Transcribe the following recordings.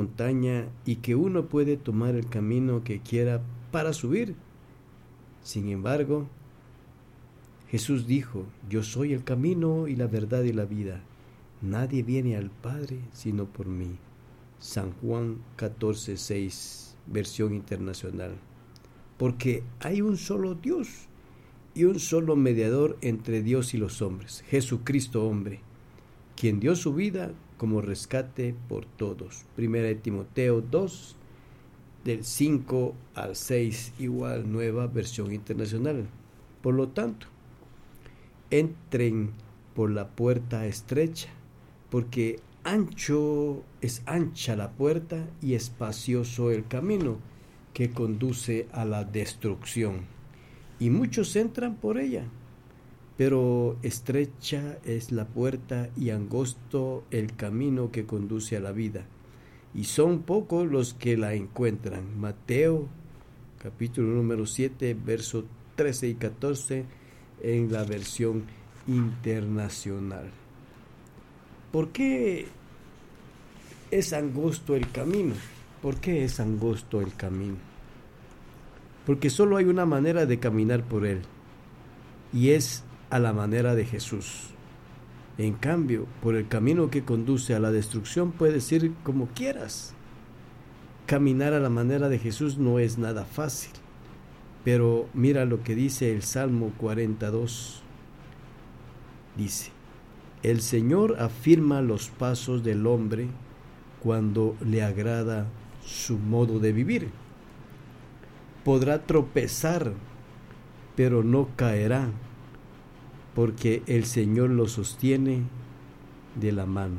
montaña y que uno puede tomar el camino que quiera para subir. Sin embargo, Jesús dijo: yo soy el camino y la verdad y la vida. Nadie viene al Padre sino por mí. San Juan 14:6, versión internacional. Porque hay un solo Dios y un solo mediador entre Dios y los hombres, Jesucristo hombre, quien dio su vida como rescate por todos. Primera de Timoteo 2, del 5 al 6, igual nueva versión internacional. Por lo tanto, entren por la puerta estrecha, porque es ancha la puerta y espacioso el camino que conduce a la destrucción, y muchos entran por ella. Pero estrecha es la puerta y angosto el camino que conduce a la vida, y son pocos los que la encuentran. Mateo, capítulo número 7, versos 13 y 14, en la versión internacional. ¿Por qué es angosto el camino? ¿Por qué es angosto el camino? Porque solo hay una manera de caminar por él, y es a la manera de Jesús. En cambio, por el camino que conduce a la destrucción puedes ir como quieras. Caminar a la manera de Jesús no es nada fácil, pero mira lo que dice el Salmo 42. Dice: el Señor afirma los pasos del hombre cuando le agrada su modo de vivir. Podrá tropezar, pero no caerá, porque el Señor lo sostiene de la mano.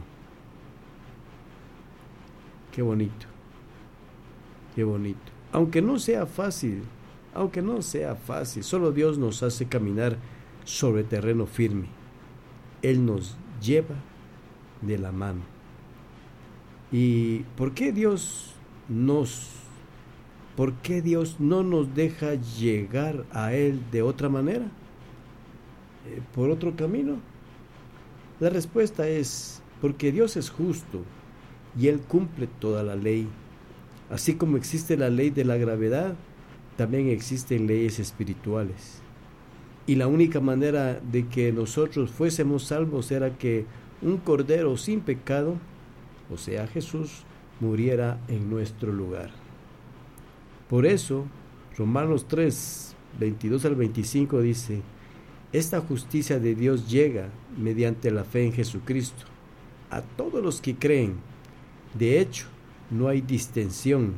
Qué bonito, qué bonito. Aunque no sea fácil, solo Dios nos hace caminar sobre terreno firme. Él nos lleva de la mano. ¿Y por qué Dios no nos deja llegar a Él de otra manera? ¿Por otro camino? La respuesta es porque Dios es justo y Él cumple toda la ley. Así como existe la ley de la gravedad, también existen leyes espirituales. Y la única manera de que nosotros fuésemos salvos era que un cordero sin pecado, o sea Jesús, muriera en nuestro lugar. Por eso, Romanos 3, 22 al 25 dice: esta justicia de Dios llega mediante la fe en Jesucristo a todos los que creen. De hecho, no hay distinción,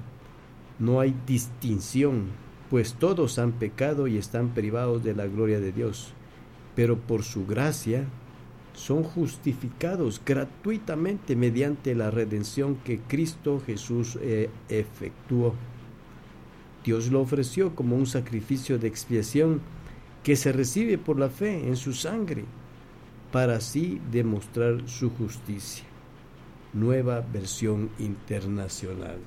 pues todos han pecado y están privados de la gloria de Dios, pero por su gracia son justificados gratuitamente mediante la redención que Cristo Jesús efectuó. Dios lo ofreció como un sacrificio de expiación que se recibe por la fe en su sangre, para así demostrar su justicia. Nueva versión internacional.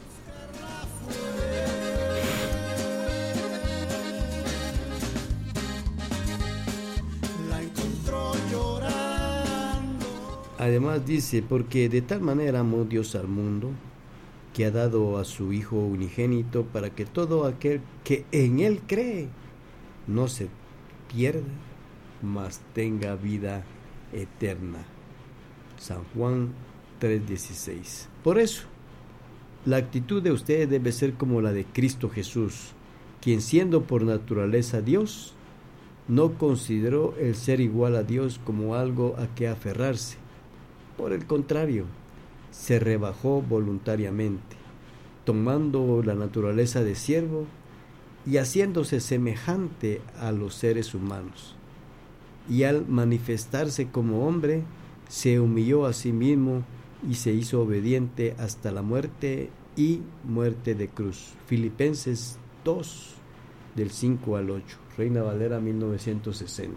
Además dice: porque de tal manera amó Dios al mundo, que ha dado a su Hijo unigénito, para que todo aquel que en Él cree no se pierda, mas tenga vida eterna. San Juan 3:16. Por eso, la actitud de ustedes debe ser como la de Cristo Jesús, quien siendo por naturaleza Dios, no consideró el ser igual a Dios como algo a que aferrarse. Por el contrario, se rebajó voluntariamente, tomando la naturaleza de siervo y haciéndose semejante a los seres humanos. Y al manifestarse como hombre, se humilló a sí mismo y se hizo obediente hasta la muerte y muerte de cruz. Filipenses 2, del 5 al 8, Reina Valera 1960.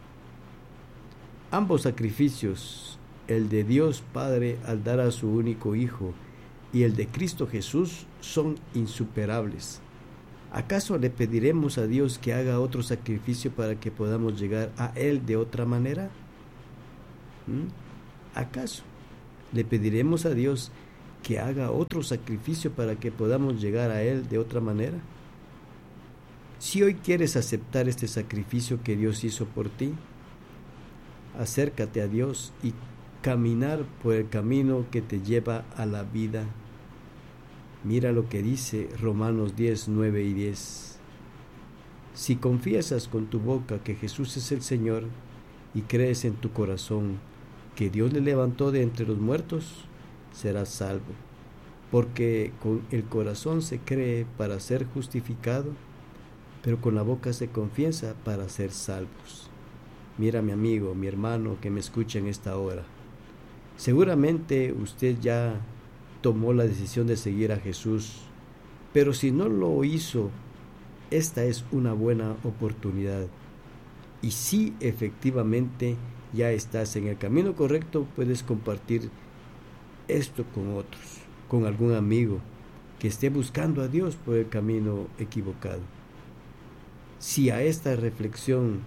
Ambos sacrificios, el de Dios Padre al dar a su único Hijo y el de Cristo Jesús, son insuperables. ¿Acaso le pediremos a Dios que haga otro sacrificio para que podamos llegar a Él de otra manera? ¿Acaso le pediremos a Dios que haga otro sacrificio para que podamos llegar a Él de otra manera? Si hoy quieres aceptar este sacrificio que Dios hizo por ti, acércate a Dios y caminar por el camino que te lleva a la vida. Mira lo que dice Romanos 10, 9 y 10. Si confiesas con tu boca que Jesús es el Señor y crees en tu corazón que Dios le levantó de entre los muertos, serás salvo. Porque con el corazón se cree para ser justificado, pero con la boca se confiesa para ser salvos. Mira, mi amigo, mi hermano que me escucha en esta hora. Seguramente usted ya tomó la decisión de seguir a Jesús, pero si no lo hizo, esta es una buena oportunidad. Y si efectivamente ya estás en el camino correcto, puedes compartir esto con otros, con algún amigo que esté buscando a Dios por el camino equivocado. Si a esta reflexión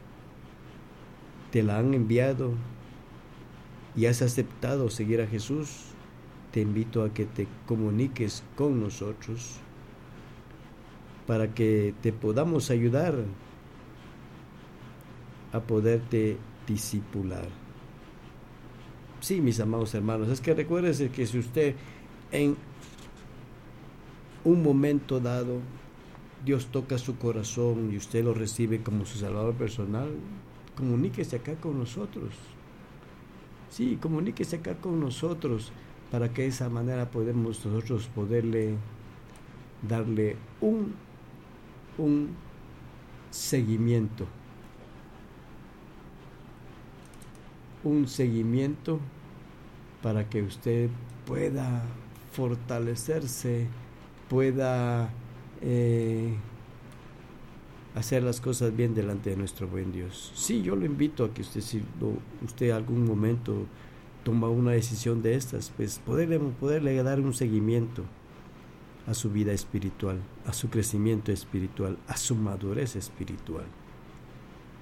te la han enviado y has aceptado seguir a Jesús, te invito a que te comuniques con nosotros para que te podamos ayudar a poderte discipular. Sí, mis amados hermanos, es que recuérdese que si usted en un momento dado Dios toca su corazón y usted lo recibe como su Salvador personal, comuníquese acá con nosotros. Sí, comuníquese acá con nosotros para que de esa manera podemos nosotros poderle darle un seguimiento. Un seguimiento para que usted pueda fortalecerse, pueda hacer las cosas bien delante de nuestro buen Dios. Sí, yo lo invito a que usted, si usted algún momento toma una decisión de estas, pues poderle dar un seguimiento a su vida espiritual, a su crecimiento espiritual, a su madurez espiritual.